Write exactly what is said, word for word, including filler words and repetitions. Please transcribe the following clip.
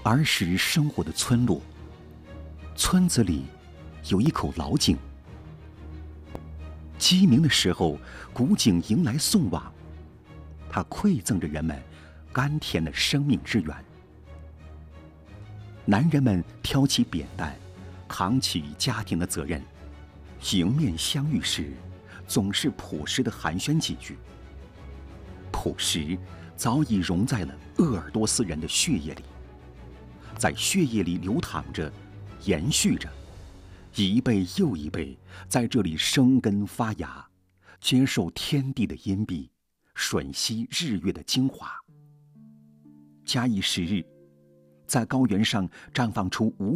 儿时生活的村落，村子里有一口老井。鸡鸣的时候，古井迎来送往，它馈赠着人们甘甜的生命之源。男人们挑起扁担，扛起家庭的责任，迎面相遇时，总是朴实的寒暄几句。朴实早已融在了鄂尔多斯人的血液里，在血液里流淌着，延续着，一辈又一辈在这里生根发芽，接受天地的荫蔽，吮吸日月的精华。假以时日，在高原上绽放出无